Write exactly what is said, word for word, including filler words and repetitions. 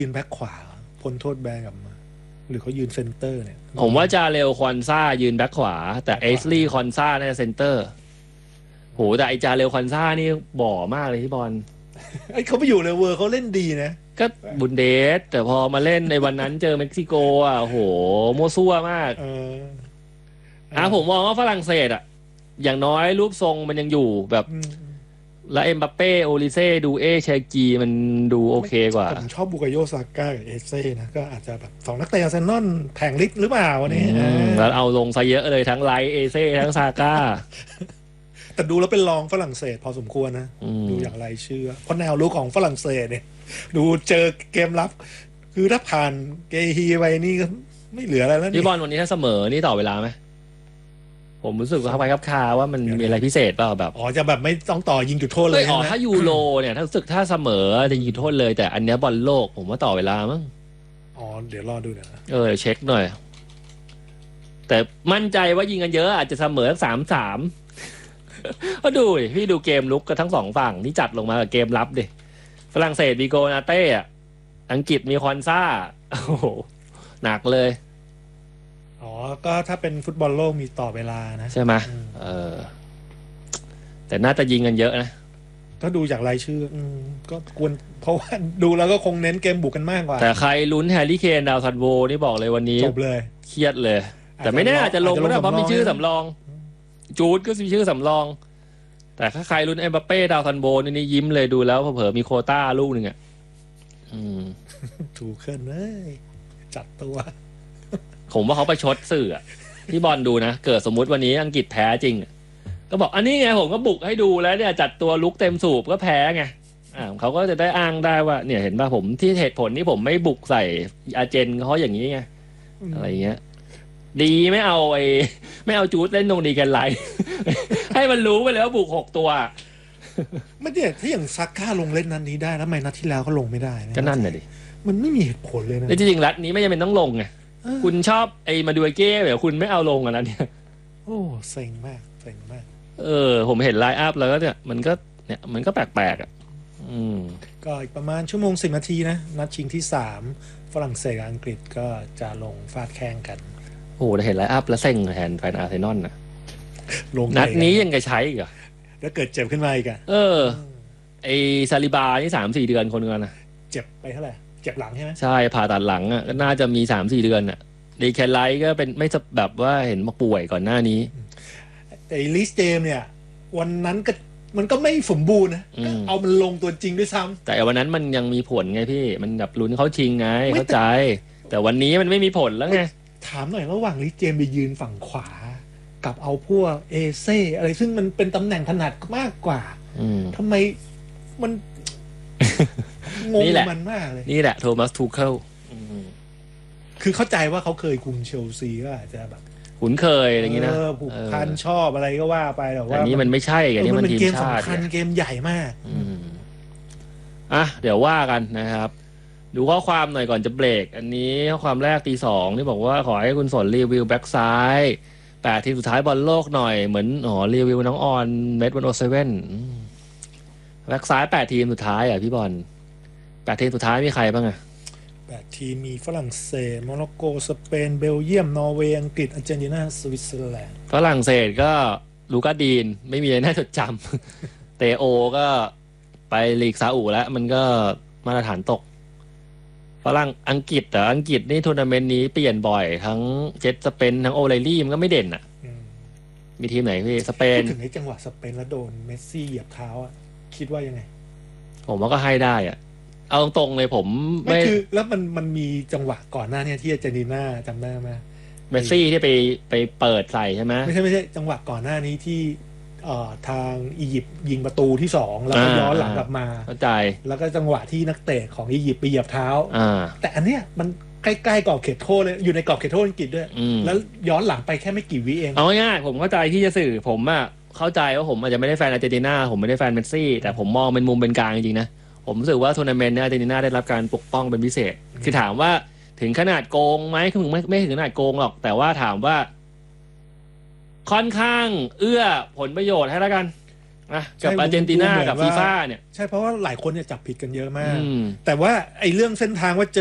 ยืนแบ็คขวาพ้นโทษแบนกลับมาหรือเขายืนเซนเตอร์เนี่ยผมว่าจาเรลคอนซ่ายืนแบ็คขวาแต่เอสลี่คอนซ่าน่าจะเซนเตอร์โหแต่ไอจาเรลคอนซ่านี่บ่อมากเลยที่บอลไอเขาไปอยู่เลยเวอร์เขาเล่นดีนะก็บุนเดสแต่พอมาเล่นในวันนั้นเจอเม็กซิโกอ่ะโหโมซั่วมากเอออ่ะผมมองว่าฝรั่งเศสอ่ะอย่างน้อยรูปทรงมันยังอยู่แบบแล้วเอ็มบัปเป้โอลิเซ่ดูเอเชกีมันดูโอเคกว่าผมชอบบุกโยซาก้ากับเอเซ่นะก็อาจจะแบบสองนักเตะอาร์เซนอลแผงฤทธิ์หรือเปล่าวันนี้แล้วเอาลงซะเยอะเลยทั้งไลท์เอเซ่ทั้งซาก้าแต่ดูแล้วเป็นรองฝรั่งเศสพอสมควรนะดูอย่างไรเชื่อเพราะแนวลุกของฝรั่งเศสเนี่ยดูเจอเกมรับคือถ้าผ่านเกฮีไปนี่ก็ไม่เหลืออะไรแล้วนี่พี่บอลวันนี้ถ้าเสมอนี่ต่อเวลาไหมผมรู้สึกว่าไปครับคาว่ามันมีอะไรพิเศษเปล่าแบบอ๋อจะแบบไม่ต้องต่อยิงจุดโทษเลยอ๋อถ้ายูโรเนี่ยถ้ารู้สึกถ้าเสมอจะยิงจุดโทษเลยแต่อันนี้บอลโลกผมว่าต่อเวลามั้งอ๋อเดี๋ยวรอดูนะเออเช็คหน่อยแต่มั่นใจว่ายิงกันเยอะอาจจะเสมอสามสามก็ดูพี่ดูเกมลุกกันทั้งสองฝั่งที่จัดลงมากับเกมรับดิฝรั่งเศสมีโกนาเต้อะอังกฤษมีคอนซ่าโอ้โหหนักเลยอ๋อก็ถ้าเป็นฟุตบอลโลกมีต่อเวลานะใช่ไหมเออแต่น่าจะยิงกันเยอะนะถ้าดูจากรายชื่ออืมก็ควรเพราะว่าดูแล้วก็คงเน้นเกมบุกกันมากกว่าแต่ใครลุ้นแฮร์รี่เคนดาวซันโวนี่บอกเลยวันนี้จบเลยเครียดเลยแต่ไม่แน่อาจจะลงก็ได้เพราะมีชื่อสำรองจูดก็มีชื่อสำรองแต่ถ้าใครลุ้นเอ็มบัปเป้ดาวซันโวนี่ยิ้มเลยดูแล้วเผลอมีโควต้าลูกหนึ่งอ่ะถูกขึ้นเลยจัดตัวผมว่าเขาไปชดสื่อที่บอลดูนะเกิดสมมุติวันนี้อังกฤษแพ้จริงก็บอกอันนี้ไงผมก็บุกให้ดูแล้วเนี่ยจัดตัวลุกเต็มสูบก็แพ้ไงอ่าเขาก็จะได้อ้างได้ว่าเนี่ยเห็นป่ะผมที่เหตุผลที่ผมไม่บุกใส่อาเจนเขาอย่างนี้ไงอะไรเงี้ยดีไม่เอาไอ้ไม่เอาจูดเล่นตรงดีกันไลให้มันรู้ไปเลยว่าบุกหกตัวไม่เนี่ยถ้าอย่างซักก้าลงเล่นนัดนี้ได้แล้วทำไมนัดที่แล้วเขาลงไม่ได้ก็นั่นแหละดิมันไม่มีเหตุผลเลยนะจริงๆนัดนี้ไม่จำเป็นต้องลงไงคุณชอบไอ้มาดูไอเก้เดี๋ยวคุณไม่เอาลงอ่ะนะเนี่ยโอ้เซ็งมากเซ็งมากเออผมเห็นไลน์อัพแล้วเนี่ยมันก็เนี่ยมันก็แปลกๆอ่ะอืมก็อีกประมาณชั่วโมงสิบนาทีนะนัดชิงที่สามฝรั่งเศสกับอังกฤษก็จะลงฟาดแข่งกันโอ้แต่เห็นไลน์อัพแล้วเซ็งแทนแฟนอาร์เซนอลนะลงนัดนี้ยังจะใช้อีกอ่ะแล้วเกิดเจ็บขึ้นมาอีกอ่ะเออไอซาลิบานี่สามสี่เดือนคนกันนะเจ็บไปเท่าไหร่เจ็บหลังใช่ไหมใช่ผ่าตัดหลังอ่ะก็น่าจะมีสามสี่เดือนอ่ะดีแคลไลท์ก็เป็นไม่แบบว่าเห็นมาป่วยก่อนหน้านี้แต่ลิสเจมเนี่ยวันนั้นก็มันก็ไม่สมบูรณ์นะเอามันลงตัวจริงด้วยซ้ำแต่วันนั้นมันยังมีผลไงพี่มันแบบลุ้นเขาชิงไงเข้าใจแต่วันนี้มันไม่มีผลแล้วไงถามหน่อยระหว่างลิสเจมไปยืนฝั่งขวากับเอาพวกเอเซ่อะไรซึ่งมันเป็นตำแหน่งถนัดมากกว่าทำไมมันงงมันมากเลยนี่แหละโทมัสทูเคิลคือเข้าใจว่าเขาเคยคุมเชลซีก็อาจจะแบบคุ้นเคยอะไรอย่างนี้นะผูกพันชอบอะไรก็ว่าไปแต่ว่าอันนี้มันไม่ใช่อันนี้มันทีมชาติเกมสำคัญเกมใหญ่มากอ่ะเดี๋ยวว่ากันนะครับดูข้อความหน่อยก่อนจะเบรกอันนี้ข้อความแรกตีสองที่บอกว่าขอให้คุณสนรีวิวแบ็กซ้ายแปดทีมสุดท้ายบอลโลกหน่อยเหมือนอ๋อรีวิวน้องออนเมดวันโอเซเว่นแบ็กซ้ายแปดทีมสุดท้ายอ่ะพี่บอลแปดทีมสุดท้ายมีใครบ้างอ่ะแปดทีมมีฝรั่งเศสโมร็อกโกสเปนเบลเยียมนอร์เวย์อังกฤษอาร์เจนตินาสวิตเซอร์แลนด์ฝรั่งเศสก็ลูกาดีนไม่มีอะไรน่าจดจำเตโอก็ไปลีกซาอุแล้วมันก็มาตรฐานตกฝรั่งอังกฤษแต่อังกฤษนี่ทัวร์นาเมนต์นี้เปลี่ยนบ่อยทั้งเจ็ตสเปนทั้งโอไลลี่มันก็ไม่เด่นอ่ะมีทีมไหนพี่สเปนถึงในจังหวะสเปนแล้วโดนเมสซี่เหยียบเท้าอ่ะคิดว่ายังไงผมว่าก็ให้ได้อ่ะเอาตรงๆเลยผมไม่คือแล้วมันมันมีจังหวะก่อนหน้านี้ที่อาร์เจนตินาจำได้ไหมเมสซี่ที่ไปไปเปิดใส่ใช่ไหมไม่ใช่ไม่ใช่จังหวะก่อนหน้านี้ที่เอ่อทางอียิปต์ยิงประตูที่สองแล้วก็ย้อนหลังกลับมาเข้าใจแล้วก็จังหวะที่นักเตะของอียิปต์ไปเหยียบเท้าแต่อันเนี้ยมันใกล้ๆกรอบเขตโทษเลยอยู่ในกรอบเขตโทษอังกฤษด้วยแล้วย้อนหลังไปแค่ไม่กี่วิเองเอาง่ายๆผมเข้าใจที่จะสื่อผมอะเข้าใจว่าผมอาจจะไม่ได้แฟนอาร์เจนตินาผมไม่ได้แฟนเมสซี่แต่ผมมองเป็นมุมเป็นกลางจริงๆนะผมรู้สึกว่าทัวร์นาเมนต์เนี่ยอาร์เจนตินาได้รับการปกป้องเป็นพิเศษคือถามว่าถึงขนาดโกงไหมคือไม่ไม่ถึงขนาดโกงหรอกแต่ว่าถามว่าค่อนข้างเอื้อผลประโยชน์ให้แล้วกันนะกับอาร์เจนตินากับฟีฟ่าเนี่ยใช่เพราะว่าหลายคนเนี่ยจับผิดกันเยอะมากอืมแต่ว่าไอ้เรื่องเส้นทางว่า